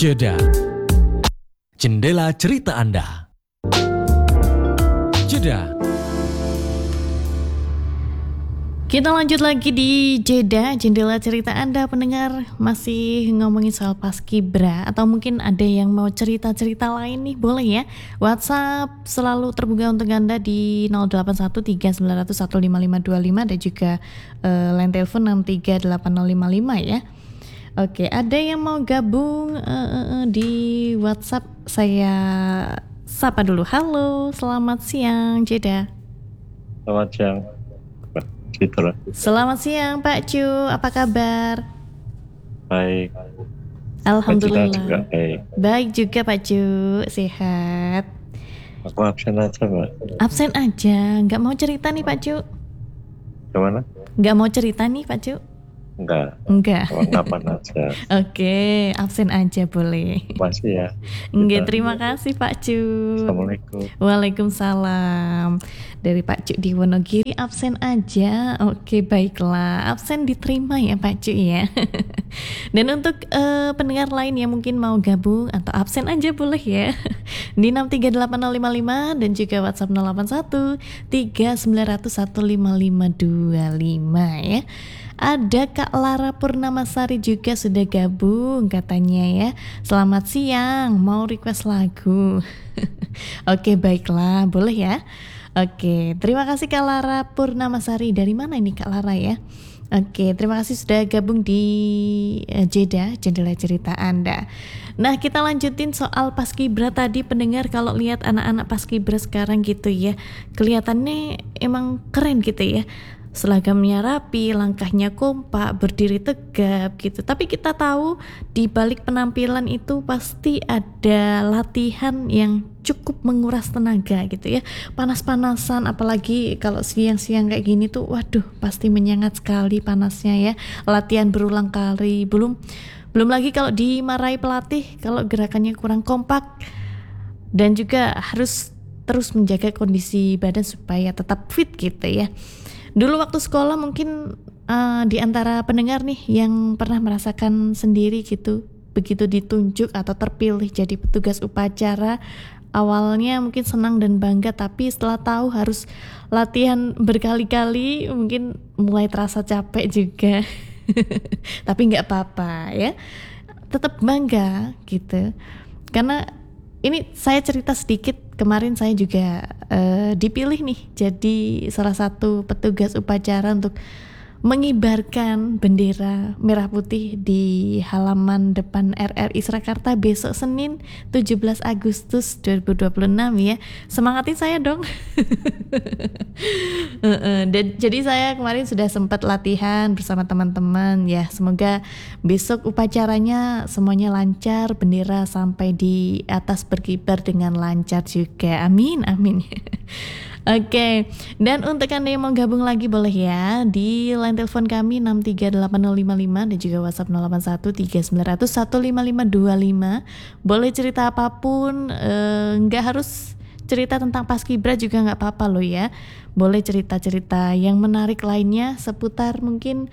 Jeda. Jendela cerita Anda. Jeda. Kita lanjut lagi di Jeda, jendela cerita Anda pendengar. Masih ngomongin soal Paskibra, atau mungkin ada yang mau cerita-cerita lain nih, boleh ya. WhatsApp selalu terbuka untuk Anda di 0813901555 dan juga line telepon 638055 ya. Oke, ada yang mau gabung di WhatsApp, saya sapa dulu. Halo, selamat siang Jeda. Selamat siang. Citra. Selamat siang Pak Cu, apa kabar? Baik. Alhamdulillah. Juga baik. Baik juga Pak Cu, sehat. Aku absen aja Mbak. Absen aja, nggak mau cerita nih Pak Cu? Gimana? Nggak mau cerita nih Pak Cu? Enggak. Kapan aja. Oke, absen aja boleh. Masih ya. Enggak, terima kasih Pak Cu. Assalamualaikum. Waalaikumsalam. Dari Pak Cu di Wonogiri, absen aja. Oke, baiklah. Absen diterima ya Pak Cu ya. Dan untuk pendengar lain yang mungkin mau gabung atau absen aja boleh ya. Di 6380555 dan juga WhatsApp 081 39015525 ya. Ada Kak Lara Purnamasari juga sudah gabung katanya ya. Selamat siang, mau request lagu. Oke, baiklah, boleh ya. Oke, terima kasih Kak Lara Purnamasari. Dari mana ini Kak Lara ya? Oke, terima kasih sudah gabung di Jeda, jendela cerita Anda. Nah, kita lanjutin soal Paskibra tadi pendengar. Kalau lihat anak-anak Paskibra sekarang gitu ya, kelihatannya emang keren gitu ya. Seragamnya rapi, langkahnya kompak, berdiri tegap gitu. Tapi kita tahu di balik penampilan itu pasti ada latihan yang cukup menguras tenaga gitu ya. Panas-panasan, apalagi kalau siang-siang kayak gini tuh, waduh, pasti menyengat sekali panasnya ya. Latihan berulang kali, belum lagi kalau dimarahi pelatih kalau gerakannya kurang kompak, dan juga harus terus menjaga kondisi badan supaya tetap fit gitu ya. Dulu waktu sekolah mungkin di antara pendengar nih yang pernah merasakan sendiri gitu, begitu ditunjuk atau terpilih jadi petugas upacara, awalnya mungkin senang dan bangga, tapi setelah tahu harus latihan berkali-kali mungkin mulai terasa capek juga. Tapi nggak apa-apa ya, tetap bangga gitu. Karena ini saya cerita sedikit, kemarin saya juga dipilih nih jadi salah satu petugas upacara untuk mengibarkan bendera merah putih di halaman depan RRI Surakarta besok Senin 17 Agustus 2026 ya. Semangatin saya dong. Jadi saya kemarin sudah sempat latihan bersama teman-teman ya. Semoga besok upacaranya semuanya lancar, bendera sampai di atas berkibar dengan lancar juga. Amin, amin. Oke, dan untuk Anda yang mau gabung lagi boleh ya di line telepon kami 638055 dan juga WhatsApp 0813901555. Boleh cerita apapun, nggak harus cerita tentang Paskibra juga nggak apa-apa loh ya. Boleh cerita-cerita yang menarik lainnya seputar mungkin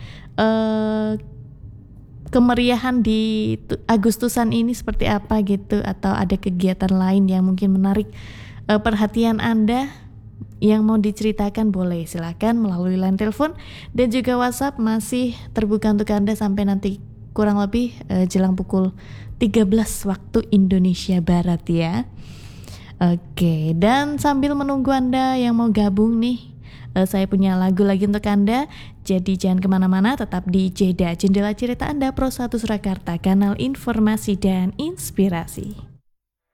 kemeriahan di Agustusan ini seperti apa gitu, atau ada kegiatan lain yang mungkin menarik perhatian Anda yang mau diceritakan, boleh silakan melalui line telepon dan juga WhatsApp masih terbuka untuk Anda sampai nanti kurang lebih jelang pukul 13 waktu Indonesia Barat ya. Oke, dan sambil menunggu Anda yang mau gabung nih, saya punya lagu lagi untuk Anda. Jadi jangan kemana-mana, tetap di Jeda, jendela cerita Anda Pro 1 Surakarta, kanal informasi dan inspirasi.